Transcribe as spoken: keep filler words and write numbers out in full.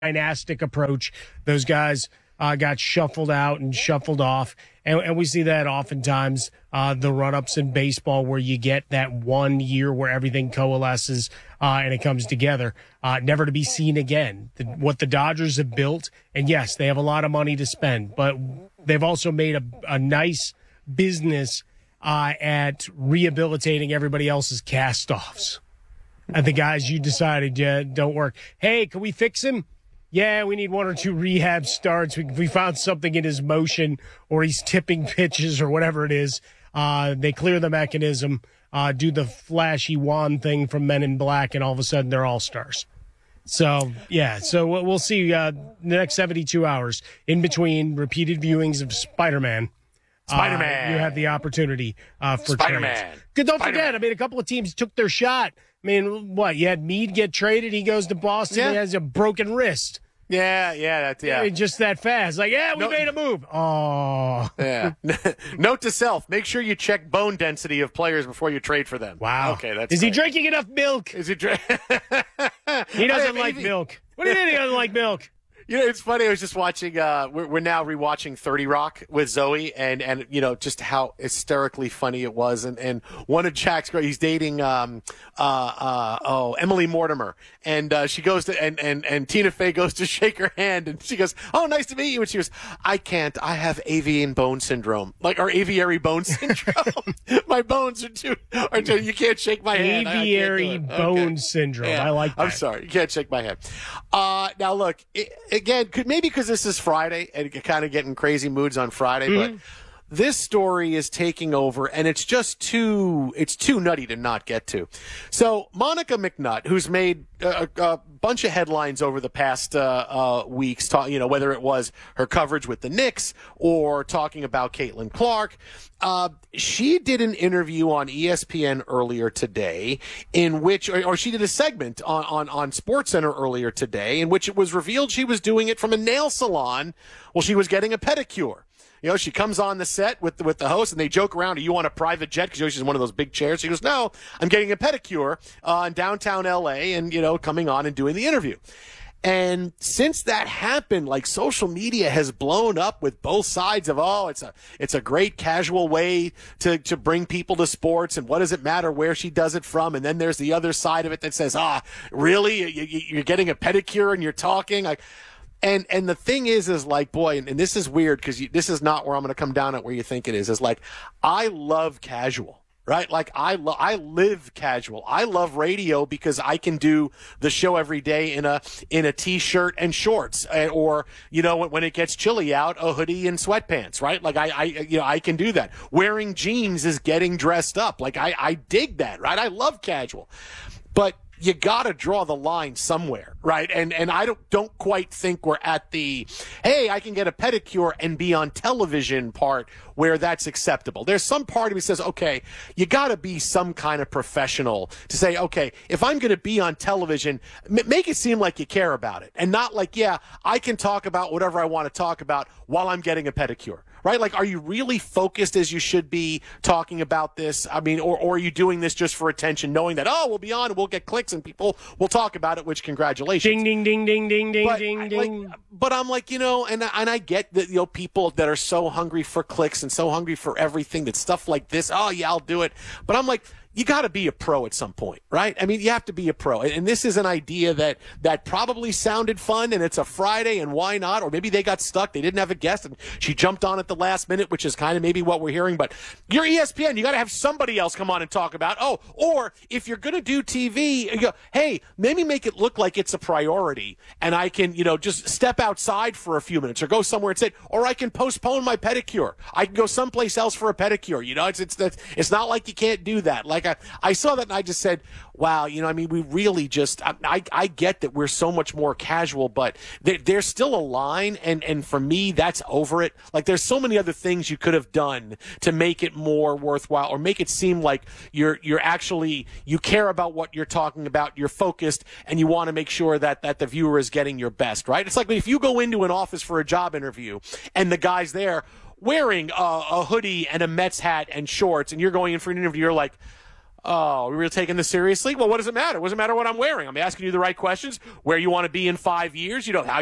dynastic approach. Those guys uh, got shuffled out and shuffled off. And, and we see that oftentimes, uh, the run-ups in baseball where you get that one year where everything coalesces uh, and it comes together, uh, never to be seen again. The, what the Dodgers have built, and yes, they have a lot of money to spend, but they've also made a, a nice business uh, at rehabilitating everybody else's cast-offs. And the guys you decided yeah, don't work. Hey, can we fix him? Yeah, we need one or two rehab starts. We, we found something in his motion, or he's tipping pitches or whatever it is. Uh, they clear the mechanism, uh, do the flashy wand thing from Men in Black, and all of a sudden they're all stars. So, yeah, so we'll see uh, the next seventy-two hours in between repeated viewings of Spider-Man. Spider-Man. Uh, you have the opportunity uh, for Spider-Man. trades. Good, don't Spider-Man. forget, I mean, a couple of teams took their shot. I mean, what, you had Meade get traded, he goes to Boston, Yeah. he has a broken wrist. Yeah, yeah, that's yeah. I mean, just that fast. Like, yeah, we No- made a move. Oh. Yeah. Note to self: make sure you check bone density of players before you trade for them. Wow. Okay, that's. Is he great. drinking enough milk? Is he drinking? He doesn't like milk. What do you mean he doesn't like milk? You know, it's funny. I was just watching. Uh, we're, we're now rewatching thirty Rock with Zoe, and and you know just how hysterically funny it was. And, and one of Jack's girl, he's dating um uh uh oh Emily Mortimer, and uh, she goes to and, and and Tina Fey goes to shake her hand, and she goes, "Oh, nice to meet you." And she goes, "I can't. I have avian bone syndrome, like or aviary bone syndrome. My bones are too are too. You can't shake my hand. I- I can't do Aviary it." bone Okay. syndrome. Yeah. I like that. I'm sorry. You can't shake my hand. Uh, now, look, it, again, could, maybe because this is Friday and you're kind of getting crazy moods on Friday, Mm-hmm. but this story is taking over, and it's just too it's too nutty to not get to. So Monica McNutt, who's made a, a bunch of headlines over the past uh, uh, weeks, ta- you know, whether it was her coverage with the Knicks or talking about Caitlin Clark, uh, she did an interview on E S P N earlier today, in which, or, or she did a segment on, on on SportsCenter earlier today, in which it was revealed she was doing it from a nail salon while she was getting a pedicure. You know, she comes on the set with the, with the host, and they joke around. Are you on a private jet? Because you know, she's in one of those big chairs. She goes, "No, I'm getting a pedicure uh, in downtown L A," and you know, coming on and doing the interview. And since that happened, like social media has blown up with both sides of, oh, it's a it's a great casual way to to bring people to sports, and what does it matter where she does it from? And then there's the other side of it that says, ah, really, you, you, you're getting a pedicure and you're talking like. And and the thing is, is like, boy, and, and this is weird because this is not where I'm going to come down at where you think it is. Is like, I love casual, right? Like I lo- I live casual. I love radio because I can do the show every day in a in a t-shirt and shorts, and, or you know when, when it gets chilly out, a hoodie and sweatpants, right? Like I I you know I can do that. Wearing jeans is getting dressed up. Like I I dig that, right? I love casual, but you got to draw the line somewhere, right? And and I don't don't quite think we're at the, hey, I can get a pedicure and be on television part where that's acceptable. There's some part of me says, okay, you got to be some kind of professional to say, okay, if I'm going to be on television, m- make it seem like you care about it, and not like, yeah, I can talk about whatever I want to talk about while I'm getting a pedicure. Right? Like, are you really focused as you should be talking about this? I mean, or, or are you doing this just for attention, knowing that, oh, we'll be on and we'll get clicks and people will talk about it, which congratulations. Ding, ding, ding, ding, ding, ding, But, ding, I- ding. like, but I'm like, you know, and, and I get that, you know, people that are so hungry for clicks and so hungry for everything, that stuff like this, oh, yeah, I'll do it. But I'm like, you got to be a pro at some point, right? I mean, you have to be a pro. And, and this is an idea that that probably sounded fun, and it's a Friday, and why not? Or maybe they got stuck. They didn't have a guest, and she jumped on at the last minute, which is kind of maybe what we're hearing. But you're E S P N. You got to have somebody else come on and talk about, oh, or if you're going to do T V, you go, hey, maybe make it look like it's a priority, and I can, you know, just step outside for a few minutes or go somewhere and say, or I can postpone my pedicure. I can go someplace else for a pedicure. You know, it's it's it's not like you can't do that. Like I, I saw that and I just said, wow, you know, I mean, we really just, I, I, I get that we're so much more casual, but there, there's still a line. And, and for me, that's over it. Like there's so many other things you could have done to make it more worthwhile, or make it seem like you're, you're actually, you care about what you're talking about. You're focused and you want to make sure that, that the viewer is getting your best, right? It's like if you go into an office for a job interview and the guy's there wearing a, a hoodie and a Mets hat and shorts, and you're going in for an interview, you're like, Oh, we're taking this seriously? Well, what does it matter? What does it matter what I'm wearing? I'm asking you the right questions. Where you want to be in five years? You know, how